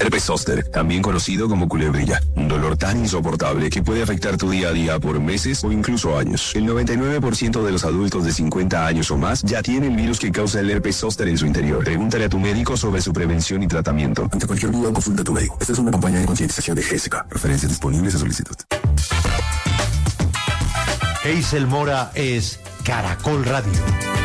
Herpes zóster, también conocido como culebrilla. Un dolor tan insoportable que puede afectar tu día a día por meses o incluso años. El 99% de los adultos de 50 años o más ya tienen el virus que causa el herpes zóster en su interior. Pregúntale a tu médico sobre su prevención y tratamiento. Ante cualquier duda, consulta a tu médico. Esta es una campaña de concientización de GSK. Referencias disponibles a solicitud. Eisel Mora es Caracol Radio.